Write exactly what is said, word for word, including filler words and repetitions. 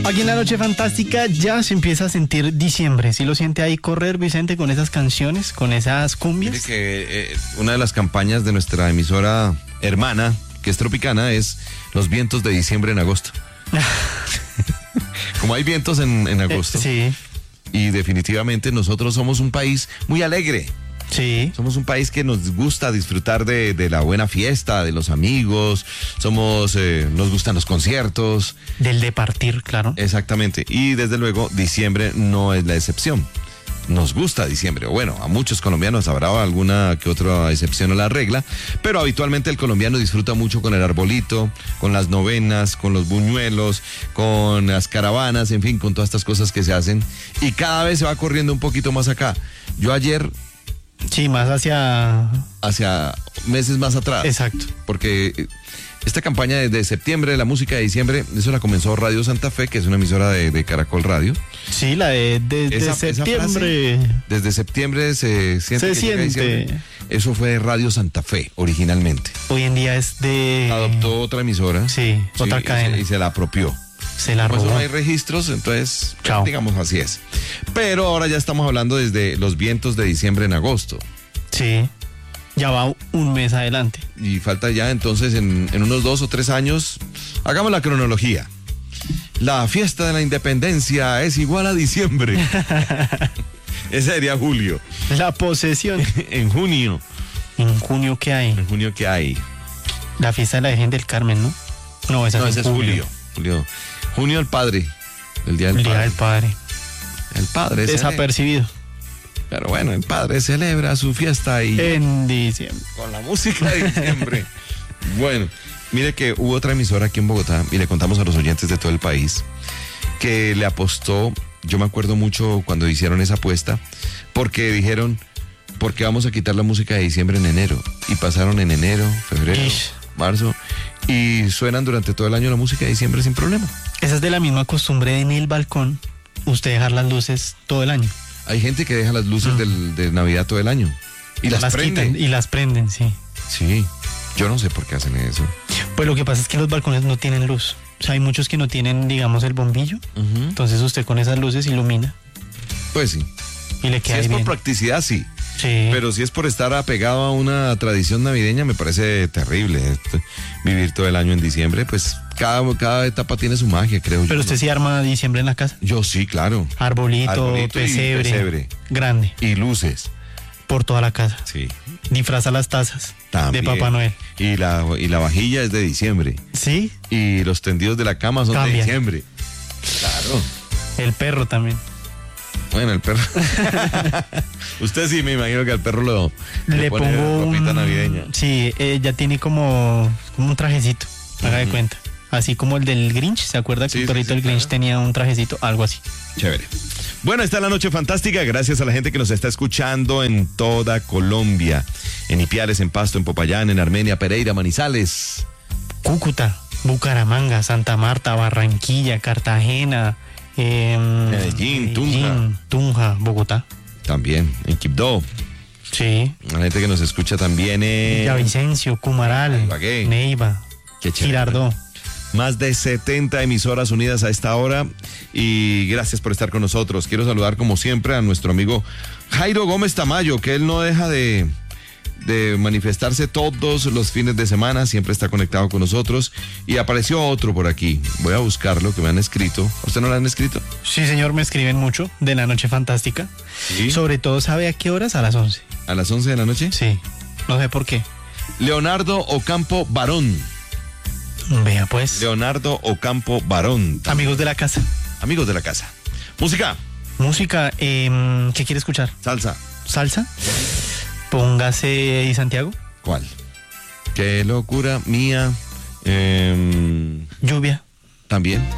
Aquí en la Noche Fantástica ya se empieza a sentir diciembre. ¿Sí lo siente ahí correr, Vicente, con esas canciones, con esas cumbias? Mire que eh, una de las campañas de nuestra emisora hermana, que es Tropicana, es los vientos de diciembre en agosto. Como hay vientos en, en agosto. Eh, sí. Y definitivamente nosotros somos un país muy alegre. Sí. Somos un país que nos gusta disfrutar de, de la buena fiesta, de los amigos, somos, eh, nos gustan los conciertos. Del departir, claro. Exactamente. Y desde luego, diciembre no es la excepción. Nos gusta diciembre. Bueno, a muchos colombianos habrá alguna que otra excepción a la regla, pero habitualmente el colombiano disfruta mucho con el arbolito, con las novenas, con los buñuelos, con las caravanas, en fin, con todas estas cosas que se hacen. Y cada vez se va corriendo un poquito más acá. Yo ayer... Sí, más hacia... Hacia meses más atrás. Exacto. Porque esta campaña desde septiembre de la música de diciembre, eso la comenzó Radio Santa Fe, que es una emisora de, de Caracol Radio. Sí, la de desde Esa- septiembre. esa frase, desde septiembre se siente. Se que llega siente. diciembre. Eso fue de Radio Santa Fe, originalmente. Hoy en día es de... Adoptó otra emisora. Sí, otra y cadena. se- Y se la apropió. Se la Pues robó. no hay registros, entonces, Chao. digamos así es. Pero ahora ya estamos hablando desde los vientos de diciembre en agosto. Sí. Ya va un mes adelante. Y falta ya entonces en, en unos dos o tres años, hagamos la cronología. La fiesta de la independencia es igual a diciembre. Ese sería julio. La posesión. En junio. En junio, ¿qué hay? En junio, ¿qué hay? La fiesta de la Virgen del Carmen, ¿no? No, esa No, es ese en es julio. Julio. Junio el padre. El día del El Día padre. del Padre. El padre celebra. Desapercibido. Pero bueno, el padre celebra su fiesta y En diciembre. con la música de diciembre. Bueno, mire que hubo otra emisora aquí en Bogotá y le contamos a los oyentes de todo el país que le apostó. Yo me acuerdo mucho cuando hicieron esa apuesta porque dijeron, porque vamos a quitar la música de diciembre en enero. Y pasaron en enero, febrero, Ish. marzo y suenan durante todo el año la música de diciembre sin problema. Esa es de la misma costumbre de en el balcón, usted dejar las luces todo el año. Hay gente que deja las luces Mm. del- de Navidad todo el año y las, prende. quitan y las prenden, sí. Sí, yo no sé por qué hacen eso. Pues lo que pasa es que los balcones no tienen luz. O sea, hay muchos que no tienen, digamos, el bombillo. Ujú. Entonces usted con esas luces ilumina Pues sí. y le Si queda es por bien. practicidad, sí. Sí. Pero si es por estar apegado a una tradición navideña, me parece terrible. Esto, vivir todo el año en diciembre, pues cada, cada etapa tiene su magia, creo yo. Pero usted ¿no? sí arma diciembre en la casa. Yo sí, claro. Arbolito, Arbolito y pesebre, pesebre. grande, Y luces, por toda la casa. sí. Disfraza las tazas También. de Papá Noel. Y la, y la vajilla es de diciembre. Sí, Y los tendidos de la cama son de Cambian. diciembre. Claro. el perro también. Bueno, el perro. Usted sí, me imagino que al perro lo Le, le pone pongo ropita un- navideña. Sí, eh, ya tiene como, como un trajecito, haga de cuenta. Así como el del Grinch, ¿se acuerda que Sí, el sí, perrito sí, del Grinch claro. tenía un trajecito? Algo así. Chévere. Bueno, está la noche fantástica. Gracias a la gente que nos está escuchando en toda Colombia. En Ipiales, en Pasto, en Popayán, en Armenia, Pereira, Manizales. Cúcuta, Bucaramanga, Santa Marta, Barranquilla, Cartagena, em, Medellín, Tunja. Tunja, Bogotá. También en Quibdó. Sí. La gente que nos escucha también en Villavicencio, Cumaral, Ibagué. Neiva, Qué chévere. Girardó. Más de setenta emisoras unidas a esta hora. Y gracias por estar con nosotros. Quiero saludar como siempre a nuestro amigo Jairo Gómez Tamayo, que él no deja de, de manifestarse todos los fines de semana. Siempre está conectado con nosotros. Y apareció otro por aquí. Voy a buscarlo, que me han escrito. ¿A usted no lo han escrito? Sí, señor, me escriben mucho de la noche fantástica. Sí. Sobre todo, ¿sabe a qué horas? A las once. A las once de la noche. Sí, no sé por qué. Leonardo Ocampo Barón. Vea pues. Leonardo Ocampo Barón. Amigos de la casa. Amigos de la casa. Música. Música, em, ¿qué quiere escuchar? Salsa. ¿Salsa? Póngase y Santiago. ¿Cuál? Qué locura mía. Em, Lluvia. También.